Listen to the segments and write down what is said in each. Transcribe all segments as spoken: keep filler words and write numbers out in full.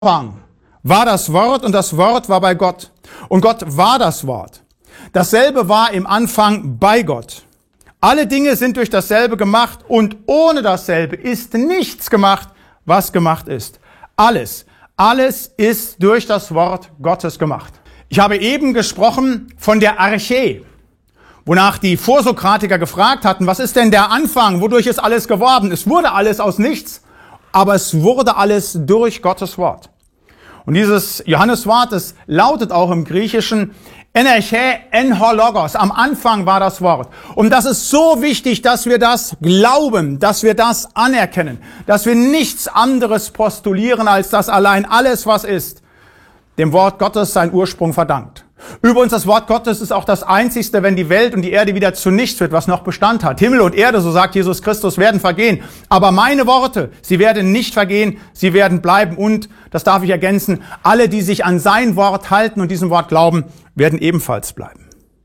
Anfang war das Wort und das Wort war bei Gott. Und Gott war das Wort. Dasselbe war im Anfang bei Gott. Alle Dinge sind durch dasselbe gemacht und ohne dasselbe ist nichts gemacht, was gemacht ist. Alles, alles ist durch das Wort Gottes gemacht. Ich habe eben gesprochen von der Arche, wonach die Vorsokratiker gefragt hatten, was ist denn der Anfang, wodurch ist alles geworden? Es wurde alles aus nichts, aber es wurde alles durch Gottes Wort. Und dieses Johanneswort, das lautet auch im Griechischen Enerche en ho logos. Am Anfang war das Wort. Und das ist so wichtig, dass wir das glauben, dass wir das anerkennen, dass wir nichts anderes postulieren, als dass allein alles, was ist, dem Wort Gottes seinen Ursprung verdankt. Übrigens, das Wort Gottes ist auch das Einzigste, wenn die Welt und die Erde wieder zu nichts wird, was noch Bestand hat. Himmel und Erde, so sagt Jesus Christus, werden vergehen. Aber meine Worte, sie werden nicht vergehen, sie werden bleiben. Und, das darf ich ergänzen, alle, die sich an sein Wort halten und diesem Wort glauben, werden ebenfalls bleiben.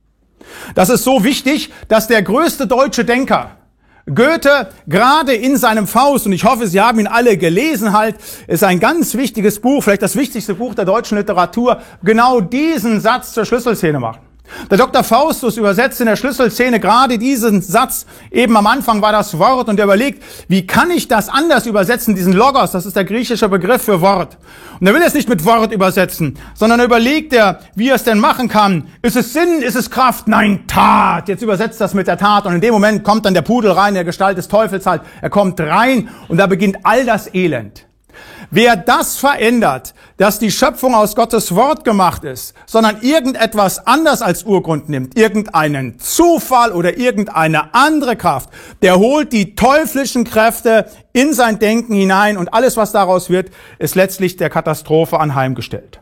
Das ist so wichtig, dass der größte deutsche Denker, Goethe, gerade in seinem Faust, und ich hoffe, Sie haben ihn alle gelesen halt, ist ein ganz wichtiges Buch, vielleicht das wichtigste Buch der deutschen Literatur, genau diesen Satz zur Schlüsselszene macht. Der Doktor Faustus übersetzt in der Schlüsselszene gerade diesen Satz, eben am Anfang war das Wort, und er überlegt, wie kann ich das anders übersetzen, diesen Logos, das ist der griechische Begriff für Wort. Und er will es nicht mit Wort übersetzen, sondern er überlegt er, wie er es denn machen kann. Ist es Sinn, ist es Kraft? Nein, Tat. Jetzt übersetzt das mit der Tat, und in dem Moment kommt dann der Pudel rein, in der Gestalt des Teufels halt. Er kommt rein, und da beginnt all das Elend. Wer das verändert, dass die Schöpfung aus Gottes Wort gemacht ist, sondern irgendetwas anders als Urgrund nimmt, irgendeinen Zufall oder irgendeine andere Kraft, der holt die teuflischen Kräfte in sein Denken hinein, und alles, was daraus wird, ist letztlich der Katastrophe anheimgestellt.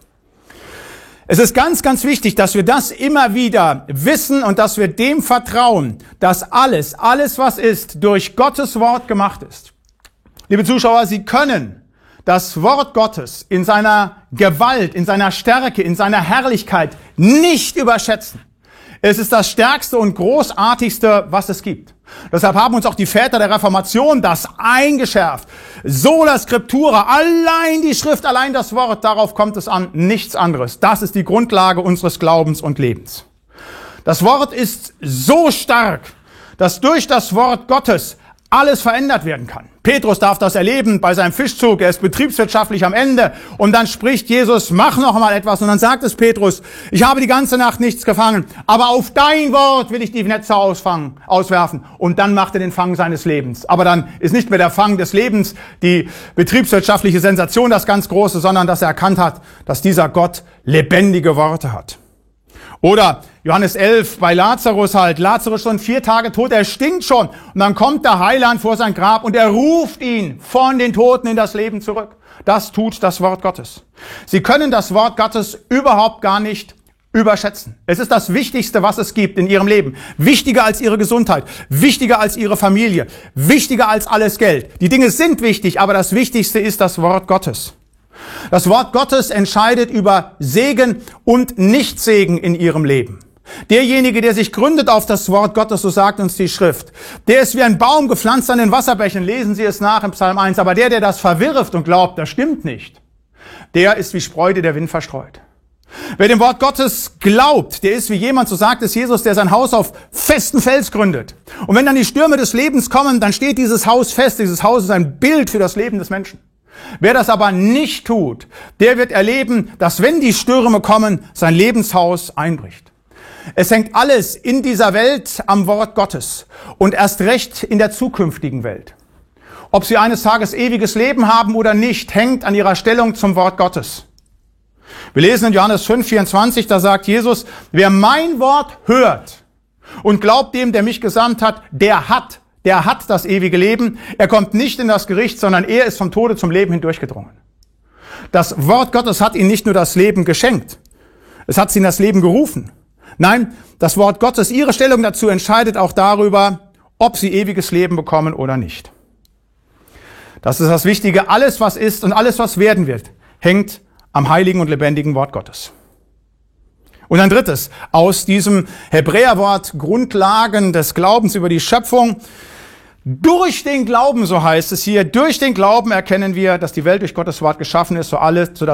Es ist ganz, ganz wichtig, dass wir das immer wieder wissen und dass wir dem vertrauen, dass alles, alles, was ist, durch Gottes Wort gemacht ist. Liebe Zuschauer, Sie können das Wort Gottes in seiner Gewalt, in seiner Stärke, in seiner Herrlichkeit nicht überschätzen. Es ist das Stärkste und Großartigste, was es gibt. Deshalb haben uns auch die Väter der Reformation das eingeschärft. Sola Scriptura, allein die Schrift, allein das Wort, darauf kommt es an, nichts anderes. Das ist die Grundlage unseres Glaubens und Lebens. Das Wort ist so stark, dass durch das Wort Gottes alles verändert werden kann. Petrus darf das erleben bei seinem Fischzug. Er ist betriebswirtschaftlich am Ende. Und dann spricht Jesus, mach noch mal etwas. Und dann sagt es Petrus, ich habe die ganze Nacht nichts gefangen, aber auf dein Wort will ich die Netze ausfangen, auswerfen. Und dann macht er den Fang seines Lebens. Aber dann ist nicht mehr der Fang des Lebens die betriebswirtschaftliche Sensation, das ganz Große, sondern dass er erkannt hat, dass dieser Gott lebendige Worte hat. Oder Johannes elf bei Lazarus halt. Lazarus schon vier Tage tot, er stinkt schon. Und dann kommt der Heiland vor sein Grab und er ruft ihn von den Toten in das Leben zurück. Das tut das Wort Gottes. Sie können das Wort Gottes überhaupt gar nicht überschätzen. Es ist das Wichtigste, was es gibt in ihrem Leben. Wichtiger als ihre Gesundheit, wichtiger als ihre Familie, wichtiger als alles Geld. Die Dinge sind wichtig, aber das Wichtigste ist das Wort Gottes. Das Wort Gottes entscheidet über Segen und Nichtsegen in ihrem Leben. Derjenige, der sich gründet auf das Wort Gottes, so sagt uns die Schrift, der ist wie ein Baum gepflanzt an den Wasserbächen, lesen Sie es nach im Psalm eins, aber der, der das verwirft und glaubt, das stimmt nicht, der ist wie Spreu, die der Wind verstreut. Wer dem Wort Gottes glaubt, der ist wie jemand, so sagt es Jesus, der sein Haus auf festen Fels gründet. Und wenn dann die Stürme des Lebens kommen, dann steht dieses Haus fest, dieses Haus ist ein Bild für das Leben des Menschen. Wer das aber nicht tut, der wird erleben, dass wenn die Stürme kommen, sein Lebenshaus einbricht. Es hängt alles in dieser Welt am Wort Gottes und erst recht in der zukünftigen Welt. Ob sie eines Tages ewiges Leben haben oder nicht, hängt an ihrer Stellung zum Wort Gottes. Wir lesen in Johannes fünf, vierundzwanzig, da sagt Jesus, wer mein Wort hört und glaubt dem, der mich gesandt hat, der hat Der hat das ewige Leben. Er kommt nicht in das Gericht, sondern er ist vom Tode zum Leben hindurchgedrungen. Das Wort Gottes hat ihm nicht nur das Leben geschenkt. Es hat sie in das Leben gerufen. Nein, das Wort Gottes, ihre Stellung dazu entscheidet auch darüber, ob sie ewiges Leben bekommen oder nicht. Das ist das Wichtige. Alles, was ist und alles, was werden wird, hängt am heiligen und lebendigen Wort Gottes. Und ein drittes, aus diesem Hebräerwort Grundlagen des Glaubens über die Schöpfung, Durch den Glauben, so heißt es hier, durch den Glauben erkennen wir, dass die Welt durch Gottes Wort geschaffen ist, so alle, so